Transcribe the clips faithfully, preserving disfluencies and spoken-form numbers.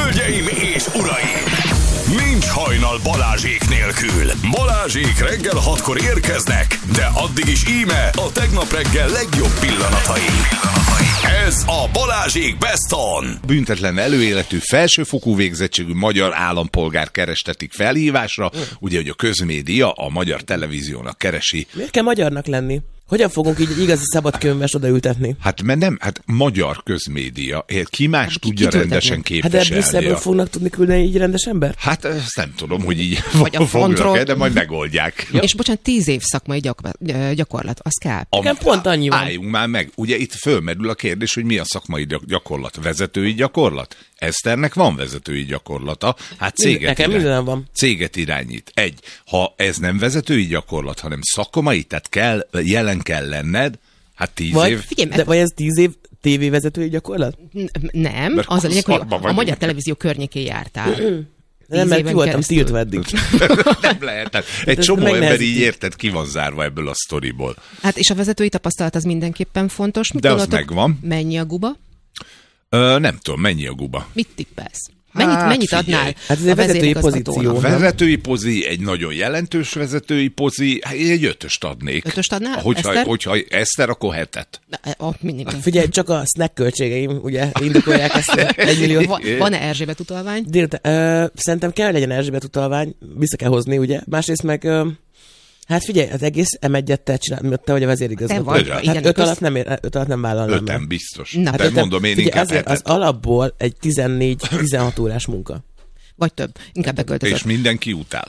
Hölgyeim és uraim! Nincs hajnal Balázsék nélkül. Balázsék reggel hatkor érkeznek, de addig is íme a tegnap reggel legjobb pillanatai. Ez a Balázsék Best On. Büntetlen előéletű, felsőfokú végzettségű magyar állampolgár kerestetik felhívásra, ugye, hogy a közmédia a magyar televíziónak keresi. Miért kell magyarnak lenni? Hogyan fogunk így egy igazi szabadkönyves odaültetni? Hát mert nem, hát magyar közmédia. Ki más hát, tudja ki rendesen képviselni? Hát de Brüsszelből fognak tudni küldeni így rendes ember? Hát ezt nem tudom, hogy így vagy a fognak, de majd megoldják. Ja. És bocsánat, tíz év szakmai gyak- gyakorlat, az kell. Nekem pont annyi van. Álljunk már meg. Ugye itt fölmerül a kérdés, hogy mi a szakmai gyakorlat? Vezetői gyakorlat? Eszternek van vezetői gyakorlata. Hát céget, Nekem irány, van. céget irányít. Egy, ha ez nem vezetői gyakorlat, hanem szakmai, tehát kell, jelen kell lenned, hát tíz vagy, év. Figyelj, de vagy ez tíz év tévévezetői gyakorlat? Nem, mert az a lényeg, hogy a, a magyar televízió környékén jártál. Nem, mert ki voltam tiltva eddig. Nem lehet. Egy csomó ember így érted, ki van zárva ebből a sztoriból. Hát és a vezetői tapasztalat az mindenképpen fontos. Mit de az megvan. Mennyi a guba? Ö, nem tudom, mennyi a guba. Mit tippelsz? Mennyit, hát, mennyit adnál? Hát ez a vezetői pozíció. A vezetői pozi, egy nagyon jelentős vezetői pozi, egy ötöst adnék. Ötöst adnál? Hogyha, Eszter? hogyha Eszter, akkor hetet. Ott mindig. Figyelj, csak a snack költségeim, ugye, indokolják ezt egy millió. Va, van-e Erzsébet utalvány? Délután, ö, szerintem kell, hogy legyen Erzsébet utalvány, vissza kell hozni, ugye. Másrészt meg... Ö, Hát figyelj, az egész em egyet te csinál, te vagy a vezérigazgató. Te vagy, hát igen, öt alatt nem, ér, öt alatt nem vállalom. Öten biztos. Na, de ötem, mondom én figyelj, inkább ezért hetet. az alapból egy tizennégy-tizenhat órás munka. Vagy több. Inkább beköltözött. És mindenki utál.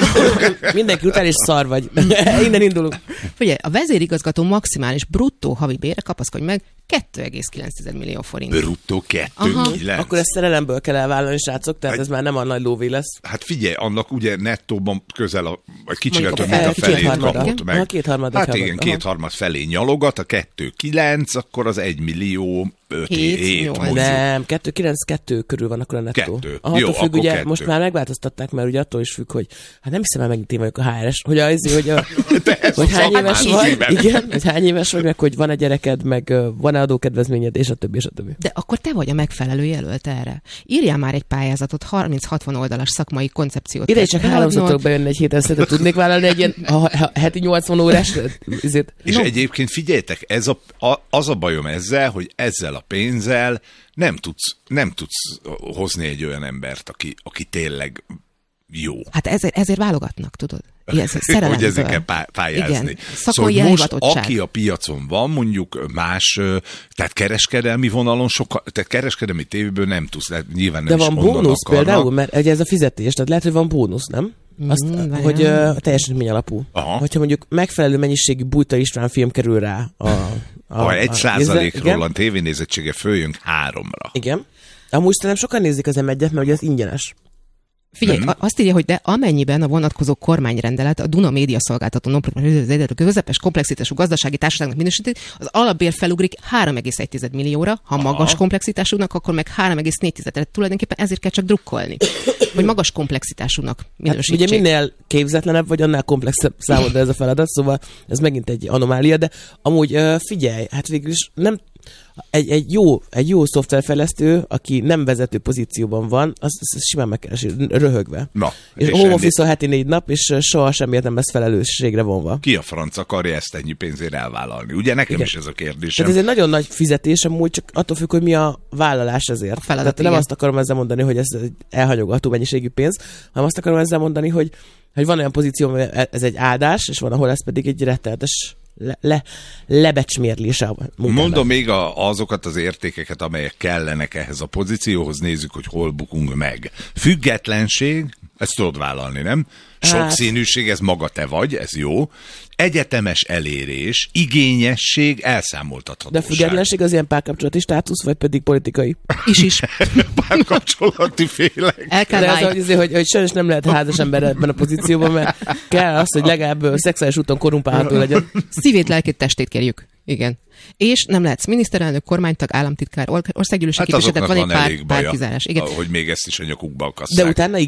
Mindenki utál, és szar vagy. Innen indulunk. Figyelj, a vezérigazgató maximális bruttó havi bére, kapaszkodj meg, két egész kilenc millió forint. Bruttó kettő kilenc. Akkor ezt szerelemből kell elvállalni, srácok, tehát hát, ez már nem a nagy lóvé lesz. Hát figyelj, annak ugye nettóban közel a, vagy kicsivel több, a mint a fel- felét kétharmada. kapott meg. Aha, kétharmada hát kapott, igen, aha. kétharmad felé nyalogat, a kettő kilenc, akkor az egy millió öt Hét, hét nyolc. mondjuk. Nem, kettő kilenc kettő körül van akkor a nettó. Kettő. Attól Jó, függ, akkor ugye kettő. most már megváltoztatták, mert ugye attól is függ, hogy hát nem hiszem el megint én vagyok a há er es, hogy, az, hogy, a, hogy hány éves vagy, igen, hogy hány éves vagy, meg hogy van-e gyereked, meg uh, van-e adókedvezményed, és a többi, és a többi. De akkor te vagy a megfelelő jelölt erre. Írjál már egy pályázatot, harminc-hatvan oldalas szakmai koncepciót. Ide csak háromszor tudok bejönni egy héten, szerintem tudnék vállalni egy ilyen ha, ha, heti nyolcvan órás. Ezért. És No. egyébként figyeljetek, ez a, a, az a bajom ezzel, hogy ezzel a pénzzel nem tudsz, nem tudsz hozni egy olyan embert, aki, aki tényleg jó. Hát ezért, ezért válogatnak, tudod? Ilyen szerelemből. Hogy ezért kell pá- pályázni. Igen. Szakmai szóval most, elhivatottság. aki a piacon van, mondjuk más, tehát kereskedelmi vonalon, sokkal, tehát kereskedelmi tévéből nem tudsz, lehet, nyilván nem De is van onnan bónusz akarnak. például, mert ugye ez a fizetés, tehát lehet, hogy van bónusz, nem? Azt, Mm, hogy uh, teljesítmény alapú. Aha. Hogyha mondjuk megfelelő mennyiségű Bújta István film kerül rá a... a Ha egy a- százalékról igen. a tévénézettsége följön háromra. Igen. Amúgy szerintem sokan nézik az em egyet, mert ugye az ingyenes. Figyelj, Nem. a- azt írja, hogy de amennyiben a vonatkozó kormányrendelet a Duna média szolgáltató non-profit közepes komplexitású gazdasági társaságnak minősíti, az alapbér felugrik három egész egy millióra, ha magas komplexitásúnak, akkor meg három egész négy. Tehát tulajdonképpen ezért kell csak drukkolni, hogy magas komplexitásúnak Hát minősítsék. ugye minél képzetlenebb vagy, annál komplexebb számodra ez a feladat, szóval ez megint egy anomália, de amúgy uh, figyelj, hát végül is nem egy, egy, jó, egy jó szoftverfejlesztő, aki nem vezető pozícióban van, az, az simán megkeresi, röhögve. Na, és és home ennél- office heti négy nap, és soha semmiért nem lesz felelősségre vonva. Ki a franc akarja ezt ennyi pénzért elvállalni? Ugye nekem Igen. is ez a kérdésem. Tehát ez egy nagyon nagy fizetés, amúgy csak attól függ, hogy mi a vállalás ezért. A feladat, Tehát nem igen. azt akarom ezzel mondani, hogy ez egy elhanyogató mennyiségű pénz, hanem azt akarom ezzel mondani, hogy, hogy van olyan pozíció, hogy ez egy áldás, és van, ahol ez pedig egy rettenetes le, le, lebecsmérlése a munkának. Mondom még a, azokat az értékeket, amelyek kellenek ehhez a pozícióhoz, nézzük, hogy hol bukunk meg. Függetlenség, ezt tudod vállalni, nem? Sokszínűség, ez maga te vagy, ez jó. Egyetemes elérés, igényesség, elszámoltathatóság. De függetlenség az ilyen párkapcsolati státusz, vagy pedig politikai? Is is. Párkapcsolati félek. El kell De az, válni. hogy, hogy, hogy sajnos nem lehet házas ember ebben a pozícióban, mert kell az, hogy legalább szexuális úton korumpálható legyen. Szívét, lelkét, testét kérjük. Igen. És nem lehetsz miniszterelnök, kormánytag, államtitkár, or- országgyűlési Hát képviselő, azoknak tehát van van egy elég pár, baja, pár kizárás. Igen. hogy még ezt is a nyakukba De akasszák. utána igen?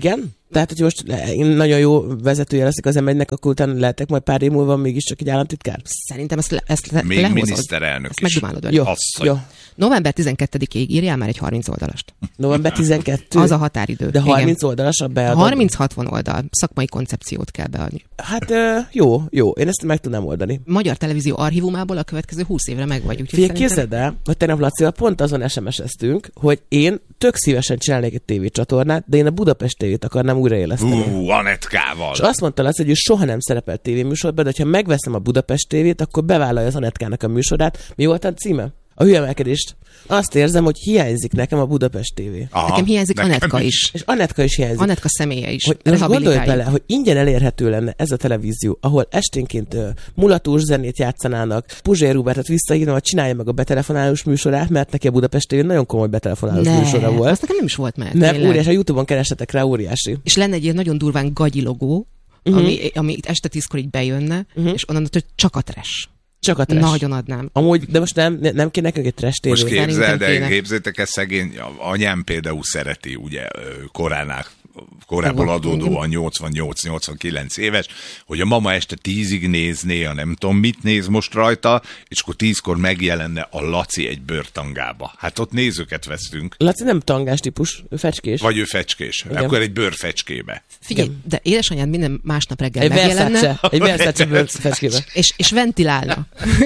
Tehát, hogy most én nagyon jó vezetője leszek az em egynek, akkor utána lehetek majd pár év múlva mégiscsak egy államtitkár. Szerintem ezt, le, ezt le, Még lehozod. miniszterelnök ezt is. megdumálod vele. Jó, Asszony. jó. november tizenkettedikéig írjál már egy harminc oldalast. november tizenkettő. Az a határidő. De Igen. harminc oldalas a beadod. harminc-hatvan oldal. Szakmai koncepciót kell beadni. Hát ö, jó, jó. Én ezt meg tudnám oldani. Magyar Televízió archívumából a következő húsz évre meg vagy. Úgyhogy Figyelj, szerintem... képzeld el, hogy tegnap Lacival pont azon es em es-eztünk, hogy én tök szívesen csinálnék egy tévécsatornát, de én a Budapest tévét akarnám újraéleszteni. Ú, Anetkával. És azt mondta Laci, hogy ő soha nem szerepelt tévéműsorban, de ha megveszem a Budapest tévét, akkor bevállalja az Anetkának a műsorát. Mi volt a címe? A hülyemelkedést. Azt érzem, hogy hiányzik nekem a Budapest tévé. Aha, Nekem hiányzik nekem Anetka is. És Anetka is hiányzik. Anetka személye is. Hogy most gondolj Rehabilitáljuk. bele, hogy ingyen elérhető lenne ez a televízió, ahol esténként uh, mulatós zenét játszanának, Puzsér Robertet visszahívnom, hogy csinálja meg a betelefonálós műsorát, mert neki a Budapest tévén nagyon komoly betelefonálós Ne, műsora volt. azt nekem nem is volt meg. Nem, tényleg. óriási, a Youtube-on keressetek rá, óriási. És lenne egy ilyen nagyon durván gagyi logó, uh-huh. ami, ami itt este tízkor így bejönne, uh-huh. és onnan, hogy csak a trash. Csak a trash. Nagyon adnám. Amúgy, de most nem, nem kéne nekünk egy trash tévé. Most képzeld, Szerintem de kéne. képzétek ezt szegény, anyám például szereti, ugye, koránál, korából adódóan nyolcvannyolc-nyolcvankilenc éves, hogy a mama este tízig nézné, a nem tudom mit néz most rajta, és akkor tízkor megjelenne a Laci egy bőrtangába. Hát ott nézőket vesztünk. Laci nem tangás típus, ő fecskés. Vagy ő fecskés. Igen. Akkor egy bőrfecskébe. Figyelj, Igen. de édesanyád minden másnap reggel Egy megjelenne, Versace, egy Versace bőr fecskébe. és, és ventilálna.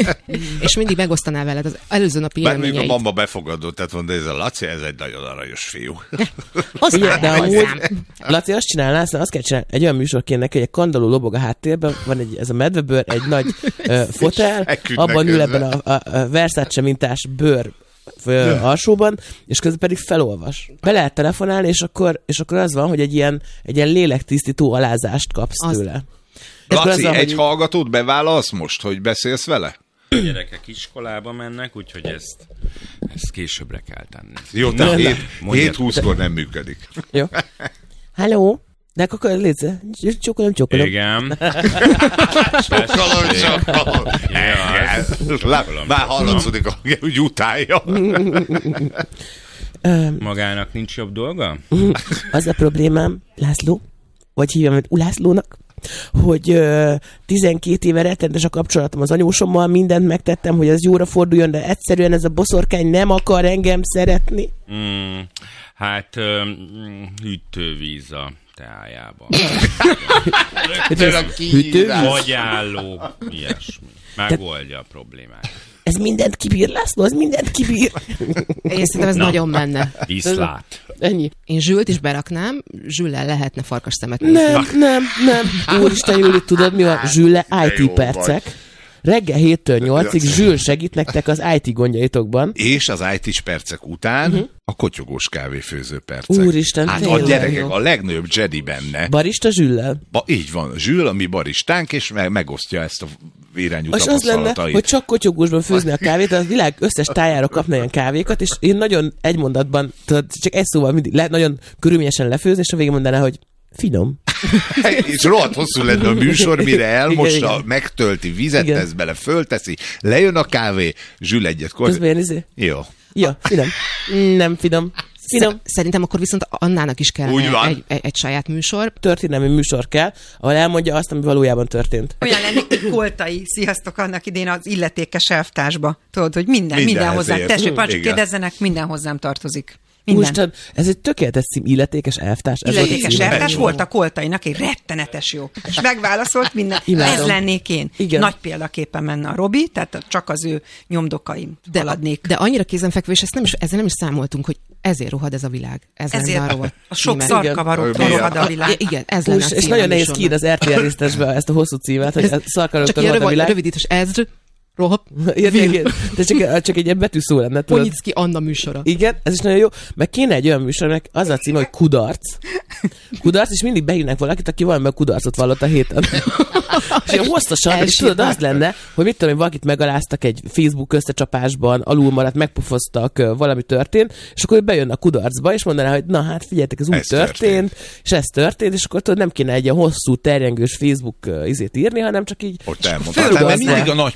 és mindig megosztaná veled az előző napi Bár még a élményeit. mama befogadott, tehát mondta, ez a Laci, ez egy nagyon aranyos fiú. Ugye, de amúgy, hozzám. Laci, azt csinálná, aztán azt kell csinálni, egy olyan műsor kéne neki, hogy egy kandalló lobog a háttérben, van egy, ez a medvebőr, egy nagy uh, fotel, Feküdnek abban ül közben. ebben a, a, a Versace mintás bőr ö, alsóban, és közben pedig felolvas. Be lehet telefonálni, és akkor, és akkor az van, hogy egy ilyen, egy ilyen lélektisztító alázást kapsz Az- tőle. És akkor Laci, az van, egy hogy- hallgatót bevállalsz most, hogy beszélsz vele? A gyerekek iskolába mennek, úgyhogy ezt, ezt későbbre kell tenni. Jó, tehát hét, Mondjad. hét húszkor nem működik. Jó. Halló? De akkor légy, csokolom, csokolom. Igen. Csokolom, csokolom. Lá- Már hallatszódik, hogy utálja. Magának nincs jobb dolga? Az a problémám, László, vagy hívjam őt Ulászlónak, hogy ö, tizenkét éve rettenetes a kapcsolatom az anyósommal, mindent megtettem, hogy ez jóra forduljon, de egyszerűen ez a boszorkány nem akar engem szeretni. Mm, hát um, hűtővíz a teájában. Hűtővíz? Vagyálló, ilyesmi. Megoldja a problémát. Ez mindent kibír, László, ez mindent kibír. Én szerintem ez Na. nagyon menne. Viszlát. Ennyi. Én Zsült is beraknám, Zsüllel lehetne farkas szemet nézni. Nem, nem, nem. Úristen, Júli, tudod mi van? Zsülle De í té jó percek. Reggel héttől nyolcig Zsül segít nektek az í té gondjaitokban. És az í té-s percek után uh-huh. a kotyogós kávéfőző percek. Úristen, hát a tényleg gyerekek, jó. a legnagyobb Jedi benne. Barista Zsüllel. Ba, így van, Zsül, a mi baristánk, és me- megosztja ezt a irányú És az lenne, tapasztalatait. hogy csak kotyogósban főzni a kávét, a világ összes tájára kapna ilyen kávékat, és én nagyon egy mondatban, tudod, csak egy szóval mindig le, nagyon körülményesen lefőzni, és a végén mondaná, hogy finom. És rohadt hosszú lenne a műsor, mire elmossa, Igen, igen. megtölti, vizet Igen. tesz bele, fölteszi, lejön a kávé, Zsül egyet kor... Közben ilyen izé. Jó. Ja, finom. Nem finom. Finom. Sz- Szerintem akkor viszont Annának is Úgy kellene van. egy, egy, egy saját műsor. Történelmi műsor kell, ahol elmondja azt, ami valójában történt. Olyan lennék, hogy Koltai, sziasztok, annak idén az illetékes elvtársba. Tudod, hogy minden, minden Mindenhez hozzám. ért. Tessék, parancsolj, Igen. kérdezzenek, minden hozzám tartozik. Minden. Úristen, ez egy tökéletes cím, illetékes elvtárs. Ez volt a Illetékes címe. elvtárs volt a Koltainak, egy rettenetes jó. És megválaszolt minden. Imádom. Ez lennék én. Igen. Nagy példaképpen menne a Robi, tehát csak az ő nyomdokaim De, haladnék. de annyira kézenfekvő, és ezt nem is, ezzel nem is számoltunk, hogy ezért rohad ez a világ. Ez lenne a Ezért rovat a sok címe. szarkavaroktól Igen. rohad a világ. I- Igen, ez lenne Úr, a és címe nagyon a nehéz műsornak. kiírni az er té el résztesbe ezt a hosszú címet, hogy a Csak szarkaroktal ilyen rohad a rövid, világ. rövidítés, ezr, rohad, Igen, Vil. igen. De csak, csak egy ilyen betűszó lenne, tudod. Ponyicki Anna műsora. Igen, ez is nagyon jó. Meg kéne egy olyan műsornak az a címe, hogy kudarc. Kudarc, és mindig beírnak valakit, aki valamiben kudarcot vallott a héten. És ilyen hosszasan, és tudod, az lenne, hogy mit tudom én, valakit megaláztak egy Facebook összecsapásban, alul maradt, megpofoztak, ö, valami történt, és akkor ő bejön a kudarcba, és mondaná, hogy na hát figyeljetek, ez úgy Ez történt, történt. és ez történt, és akkor tudod, nem kéne egy ilyen hosszú, terjengős Facebook ö, izét írni, hanem csak így Ott elmondta. fölrugasztva. Hát, mert mindig a nagy perceket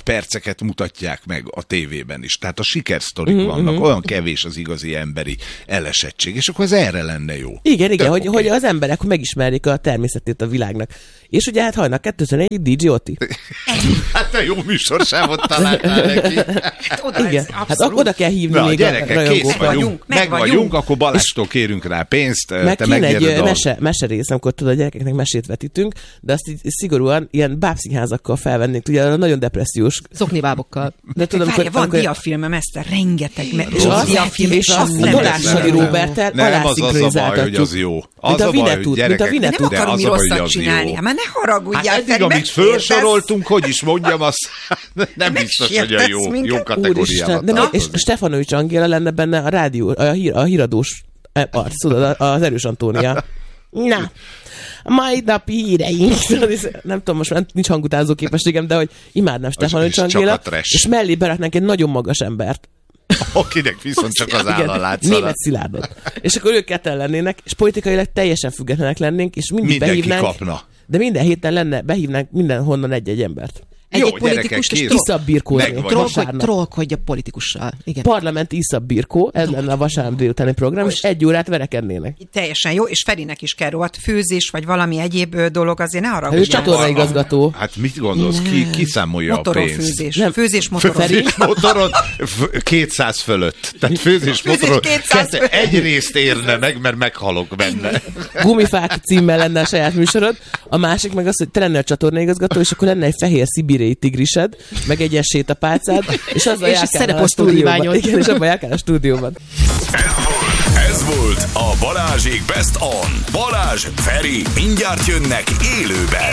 gyerekeket mutatják meg a tévében is. Tehát a sikersztorik uh-huh, vannak, uh-huh. olyan kevés az igazi emberi elesettség, és akkor ez erre lenne jó. Igen, igen, hogy, okay. hogy az emberek megismerjék a természetét a világnak. És ugye hát hajnak kétezer-négy dé dzsé Oti. Hát te jó műsorsávot találtál neki. Hát oda, Igen, ez hát ak- oda kell hívni Na, még gyerekek, a kész rajongókat. vagyunk, meg, meg meg vagyunk, vagyunk. akkor Balástól kérünk rá pénzt, Meg te kéne megnyerted egy a... mese, mese rész, amikor tudod, a gyerekeknek mesét vetítünk, de azt így szigorúan ilyen bábszínházakkal felvennénk, ugye nagyon depressziós. Szoknibábokkal. De tudom, Várja, amikor, van amikor, diafilmem, ezt a rengeteg me- és az, diafilm, és és azt azt a nem Dolássali lesz. Robertet Nem, az az a baj, hogy alászinkronizáltatjuk. az jó. Az Mint a a baj, Vinetút, hogy mint a gyerekek, Nem Vinetút. de akarom az mi a baj, rosszat hogy az csinálni, jó. hát már ne haragudjál, Hát eddig, Feri, amit megsértesz. felsoroltunk, hogy is mondjam, azt nem biztos, hogy a Megsértesz jó, jó minket. kategóriába Úristen, de és tartozik. Stefanovics Angéla lenne benne a rádió, a, hír, a híradós arc, tudod, az Erős Antónia. Na, a mai napi híreink. Nem tudom, most már nincs hangutázó képességem, de hogy imádnám Stefanovics és csak Angéla, a trash. és mellé beraknánk egy nagyon magas embert. Akinek viszont csak az Igen, álla látszana. Németh Szilárdot. És akkor ők ketten lennének, és politikailag teljesen függetlenek lennénk, és mindig Mindenki behívnánk. kapna. De minden héten lenne, behívnánk mindenhonnan egy-egy embert. Egy-egy Jó, gyerekek, politikust, és kész. troll- Iszabbirkózni. Megvagy. trollkodj, Vasárnap. trollkodj a politikussal. Igen. Parlamenti Iszabbirkó, ez lenne a vasárnap délutáni program, és egy órát verekednének. Teljesen jó, és Ferinek is kell rohadt főzés, vagy valami egyéb ö, dolog, azért ne Ő haragudjál. csatornaigazgató. Hát mit gondolsz, ki, ki számolja a Motoron pénzt? főzés. Nem. Főzés motoron. Feri? Motoron f- kétszáz fölött. Tehát főzés Főzés motoron kétszáz kette- fölött. egy részt érne meg, mert meghalok benne. Gumifák címmel lenne a saját műsorod. A másik meg az, hogy te lennél a csatornaigazgató, és akkor lenne egy fehér szibériai tigrised, meg egy ilyen sétapálcád, és azzal És egy járkálnál a szereposztó stúdióban. iványod. Igen, és abban járkál a stúdióban. Ez volt a Balázsék Best On. Balázs, Feri, mindjárt jönnek élőben.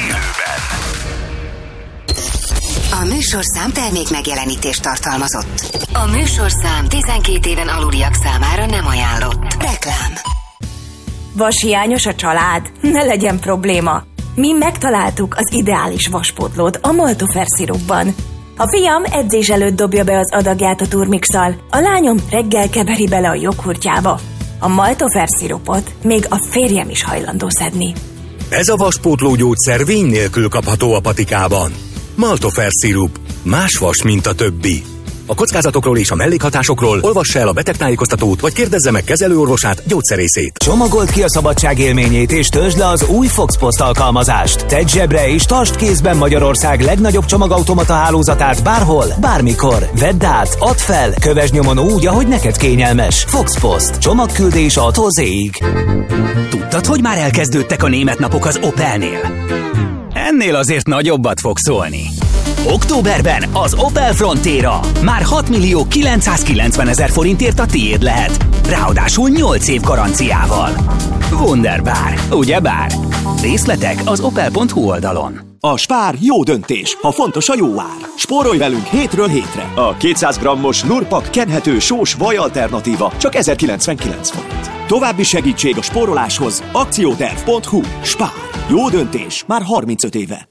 A műsorszám termék megjelenítést tartalmazott. A műsorszám tizenkét éven aluliak számára nem ajánlott. Reklám. Vashiányos a család? Ne legyen probléma. Mi megtaláltuk az ideális vaspótlót a Maltofer szirupban. A fiam edzés előtt dobja be az adagját a turmixal, a lányom reggel keveri bele a joghurtjába. A Maltofer szirupot még a férjem is hajlandó szedni. Ez a vaspótló gyógyszer vény nélkül kapható a patikában. Maltofer szirup. Más vas, mint a többi. A kockázatokról és a mellékhatásokról olvassa el a betegtájékoztatót, vagy kérdezze meg kezelőorvosát, gyógyszerészét. Csomagold ki a szabadság élményét, és töltsd le az új Fox Post alkalmazást. Tedd zsebre és tartsd kézben Magyarország legnagyobb csomagautomata hálózatát bárhol, bármikor. Vedd át, add fel, kövesd nyomon úgy, ahogy neked kényelmes. Fox Post. Csomagküldés A-tól Z-ig. Tudtad, hogy már elkezdődtek a német napok az Opelnél? Ennél azért nagyobbat fog szólni. Októberben az Opel Frontera már hat millió kilencszázkilencven ezer forintért a tiéd lehet. Ráadásul nyolc év garanciával. Wunderbar, ugyebár? Részletek az opel pont hu oldalon. A Spár jó döntés, ha fontos a jó ár. Spórolj velünk hétről hétre. A kétszáz grammos Lurpak kenhető sós vaj alternatíva csak ezerkilencvenkilenc forint. További segítség a spóroláshoz akcióterv pont hu. Spár. Jó döntés már harmincöt éve.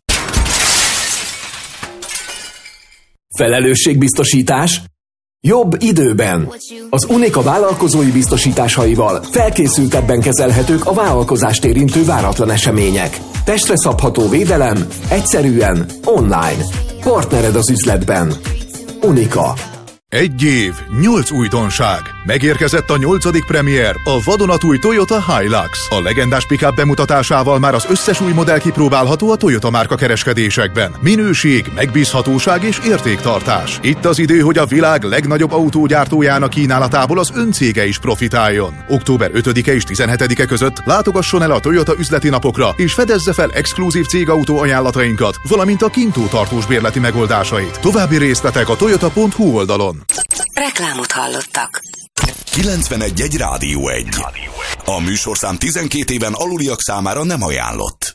Felelősségbiztosítás? Jobb időben. Az Unika vállalkozói biztosításaival felkészültebben kezelhetők a vállalkozást érintő váratlan események. Testre szabható védelem, egyszerűen, online. Partnered az üzletben. Unika. Egy év, nyolc újdonság. Megérkezett a nyolcadik premier, a vadonatúj Toyota Hilux. A legendás pick-up bemutatásával már az összes új modell kipróbálható a Toyota márka kereskedésekben. Minőség, megbízhatóság és értéktartás. Itt az idő, hogy a világ legnagyobb autógyártójának kínálatából az öncége is profitáljon. október ötödike és tizenhetedike között látogasson el a Toyota üzleti napokra, és fedezze fel exkluzív cégautó ajánlatainkat, valamint a kintó tartós bérleti megoldásait. További részletek a toyota pont hu oldalon. Reklámot hallottak. kilencvenegy egy Rádió egy. A műsorszám tizenkét éven aluliak számára nem ajánlott.